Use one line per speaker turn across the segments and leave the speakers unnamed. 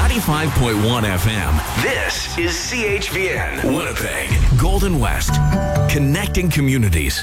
95.1 FM. This is CHVN Winnipeg, Golden West, connecting communities.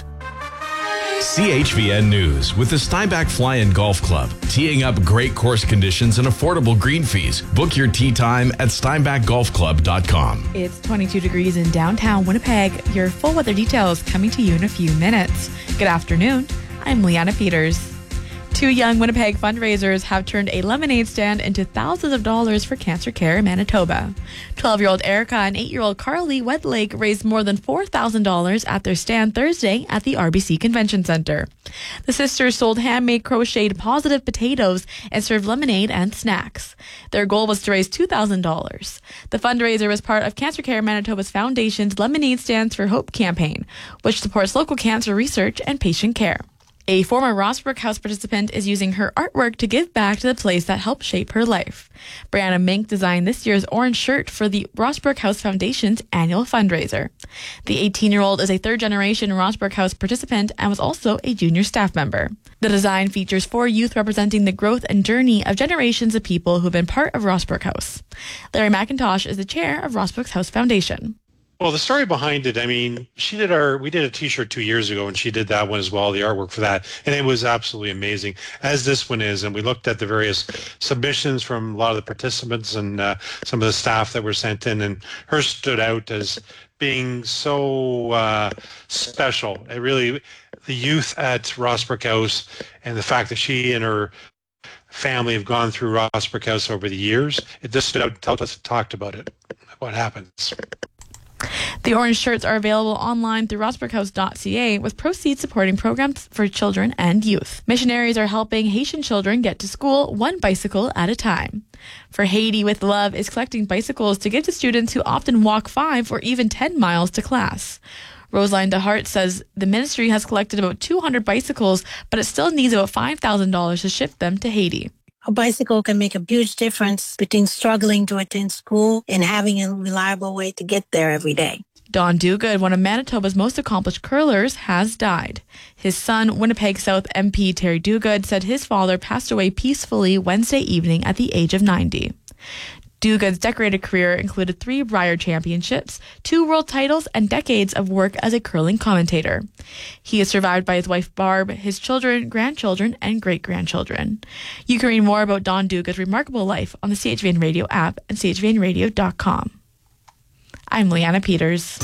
CHVN News with the Steinbach Fly-In Golf Club, teeing up great course conditions and affordable green fees. Book your tee time at steinbachgolfclub.com.
It's 22 degrees in downtown Winnipeg. Your full weather details coming to you in a few minutes. Good afternoon. I'm Leanna Peters. Two young Winnipeg fundraisers have turned a lemonade stand into thousands of dollars for cancer care in Manitoba. 12-year-old Erica and 8-year-old Carly Wedlake raised more than $4,000 at their stand Thursday at the RBC Convention Center. The sisters sold handmade crocheted positive potatoes and served lemonade and snacks. Their goal was to raise $2,000. The fundraiser was part of Cancer Care Manitoba's Foundation's Lemonade Stands for Hope campaign, which supports local cancer research and patient care. A former Rossbrook House participant is using her artwork to give back to the place that helped shape her life. Brianna Mink designed this year's orange shirt for the Rossbrook House Foundation's annual fundraiser. The 18-year-old is a third-generation Rossbrook House participant and was also a junior staff member. The design features 4 youth representing the growth and journey of generations of people who have been part of Rossbrook House. Larry McIntosh is the chair of Rossbrook House Foundation.
Well, the story behind it, we did a t-shirt 2 years ago and she did that one as well, the artwork for that. And it was absolutely amazing, as this one is. And we looked at the various submissions from a lot of the participants and some of the staff that were sent in, and hers stood out as being so special. It really, the youth at Rossbrook House and the fact that she and her family have gone through Rossbrook House over the years, it just stood out. Talked about it, what happens.
The orange shirts are available online through rossbrookhouse.ca, with proceeds supporting programs for children and youth. Missionaries are helping Haitian children get to school one bicycle at a time. For Haiti with Love is collecting bicycles to give to students who often walk 5 or even 10 miles to class. Roseline DeHart says the ministry has collected about 200 bicycles, but it still needs about $5,000 to ship them to Haiti.
A bicycle can make a huge difference between struggling to attend school and having a reliable way to get there every day.
Don Duguid, one of Manitoba's most accomplished curlers, has died. His son, Winnipeg South MP Terry Duguid, said his father passed away peacefully Wednesday evening at the age of 90. Duguid's decorated career included 3 Brier championships, 2 world titles, and decades of work as a curling commentator. He is survived by his wife Barb, his children, grandchildren, and great-grandchildren. You can read more about Don Duguid's remarkable life on the CHVN Radio app and chvnradio.com. I'm Leanna Peters.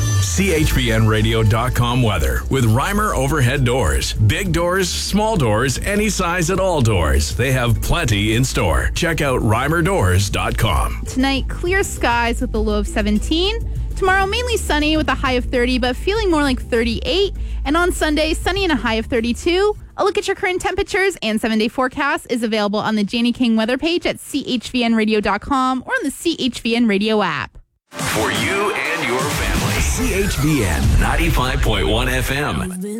CHVNradio.com weather with Reimer Overhead Doors. Big doors, small doors, any size at all doors. They have plenty in store. Check out reimerdoors.com.
Tonight, clear skies with a low of 17. Tomorrow, mainly sunny with a high of 30, but feeling more like 38. And on Sunday, sunny and a high of 32. A look at your current temperatures and 7-day forecast is available on the Janie King weather page at chvnradio.com or on the CHVN Radio app.
For you and your family, CHVN 95.1 FM.